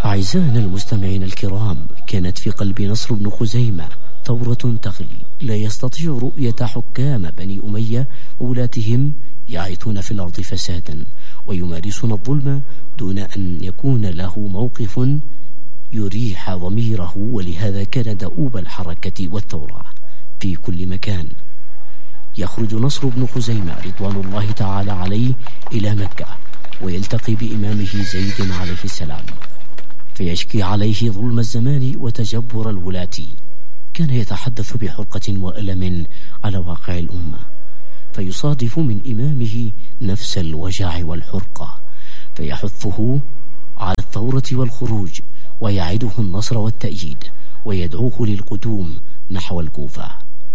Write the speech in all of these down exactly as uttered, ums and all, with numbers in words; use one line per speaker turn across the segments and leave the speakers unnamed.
أعزائنا المستمعين الكرام، كانت في قلب نصر بن خزيمة ثورة تغلي، لا يستطيع رؤية حكام بني أمية وولاتهم يعيثون في الأرض فسادا ويمارسون الظلم دون أن يكون له موقف يريح ضميره، ولهذا كان دؤوب الحركة والثورة في كل مكان. يخرج نصر بن خزيمة رضوان الله تعالى عليه إلى مكة ويلتقي بإمامه زيد عليه السلام، فيشكي عليه ظلم الزمان وتجبر الولاة. كان يتحدث بحرقة وألم على واقع الأمة، فيصادف من إمامه نفس الوجع والحرقة، فيحثه على الثورة والخروج ويعده النصر والتأييد ويدعوه للقدوم نحو الكوفة.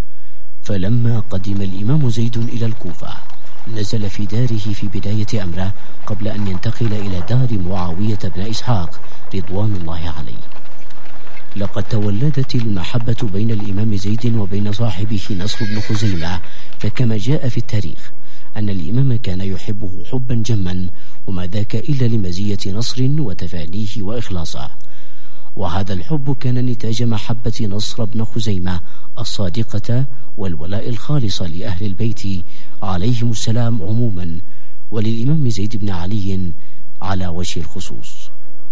فلما قدم الإمام زيد إلى الكوفة نزل في داره في بداية أمره قبل أن ينتقل إلى دار معاوية بن إسحاق رضوان الله عليه. لقد تولدت المحبة بين الإمام زيد وبين صاحبه نصر بن خزيمة، فكما جاء في التاريخ أن الإمام كان يحبه حبا جما، وما ذاك إلا لمزية نصر وتفانيه وإخلاصه. وهذا الحب كان نتاج محبة نصر بن خزيمة الصادقة والولاء الخالص لأهل البيت عليهم السلام عموما، وللإمام زيد بن علي على وجه الخصوص.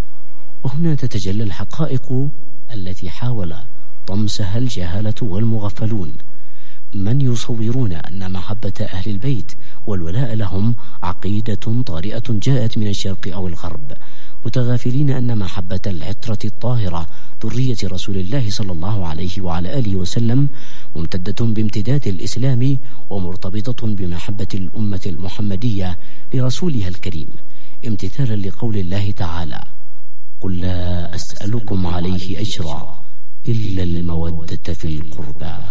وهنا تتجلى الحقائق التي حاول طمسها الجهالة والمغفلون، من يصورون أن محبة أهل البيت والولاء لهم عقيدة طارئة جاءت من الشرق أو الغرب، متغافلين أن محبة العطرة الطاهرة ذرية رسول الله صلى الله عليه وعلى آله وسلم ممتدة بامتداد الإسلام ومرتبطة بمحبة الأمة المحمدية لرسولها الكريم، امتثالا لقول الله تعالى: قل لا أسألكم عليه أجرا إلا المودة في القربى.